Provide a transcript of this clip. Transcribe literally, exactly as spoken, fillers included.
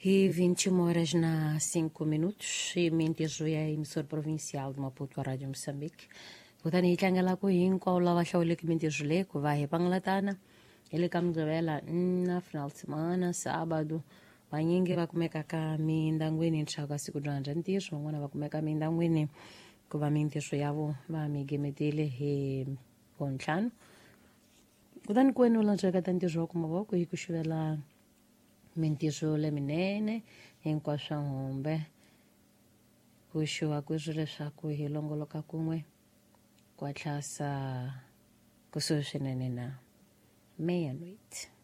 E vinte e uma horas na cinco minutos, e mentejo ya emissora provincial de Maputo, a Rádio Moçambique. Kutani itlangela ko hinkwawo lava hlawuleke mentejo le ku va hi pangalatana ile ka mugqivela na final de semana sábado vanyingi va kumekaka mindangwini nthsaka siku dyandza ntirho van'wana va kumeka mindangwini ku va mintirho yavo va mi gemetile hi vontlhanu kutani kwenu u landzeka ta ntirho wa ku mavoko hi ku xivela mintirho leminene hinkwaswo swa hombe ku xiwa kweswo leswaku hi longoloka kun'we kwa tlhasa kusuhi swinene na meya noit